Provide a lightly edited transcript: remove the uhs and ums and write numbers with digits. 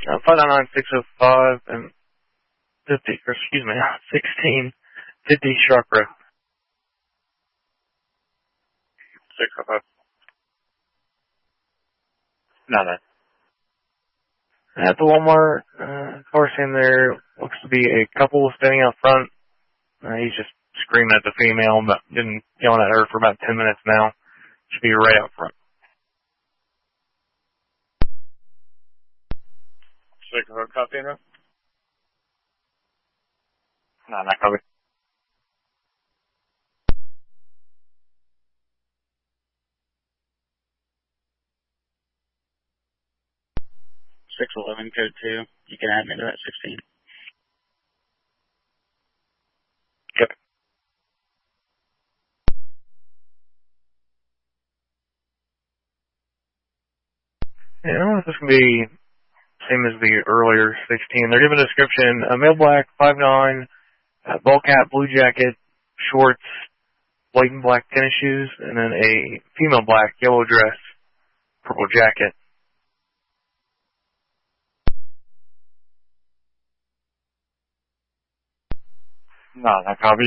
599-605 and 50, or excuse me, 1650 Sharp Road. 605. No. At the Walmart, car stand there looks to be a couple standing out front. He's just screaming at the female, but been yelling at her for about 10 minutes now. Should be right out front. 605 copy, no? No, not copy. $611 code 2. You can add me to that 16. Yep. Yeah, I don't know if this can be same as the earlier 16. They're giving a description: a male black, 5'9", ball cap, blue jacket, shorts, white and black tennis shoes, and then a female black, yellow dress, purple jacket. No, not copy.